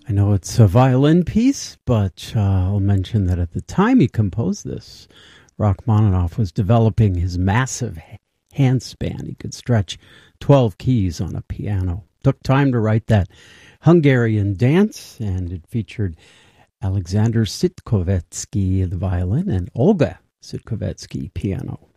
I know it's a violin piece, but I'll mention that at the time he composed this, Rachmaninoff was developing his massive handspan. He could stretch 12 keys on a piano. Took time to write that Hungarian dance, and it featured Alexander Sitkovetsky, the violin, and Olga Sitkovetsky, piano.